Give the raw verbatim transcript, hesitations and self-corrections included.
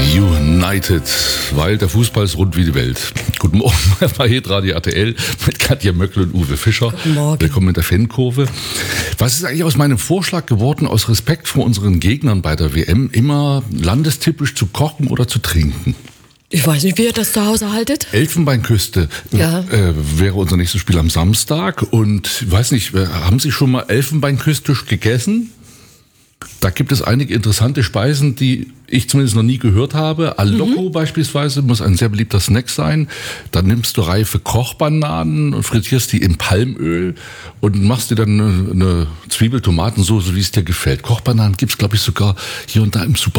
United, weil der Fußball ist rund wie die Welt. Guten Morgen bei Hitradio R T L mit Katja Möckl und Uwe Fischer. Guten Morgen. Willkommen in der Fankurve. Was ist eigentlich aus meinem Vorschlag geworden, aus Respekt vor unseren Gegnern bei der W M, immer landestypisch zu kochen oder zu trinken? Ich weiß nicht, wie ihr das zu Hause haltet. Elfenbeinküste Ja. äh, wäre unser nächstes Spiel am Samstag. Und ich weiß nicht, haben Sie schon mal Elfenbeinküstisch gegessen? Da gibt es einige interessante Speisen, die ich zumindest noch nie gehört habe. Alocco mhm. beispielsweise muss ein sehr beliebter Snack sein. Dann nimmst du reife Kochbananen und frittierst die im Palmöl und machst dir dann eine, eine Zwiebel-Tomatensoße, wie es dir gefällt. Kochbananen gibt's, glaube ich, sogar hier und da im Supermarkt.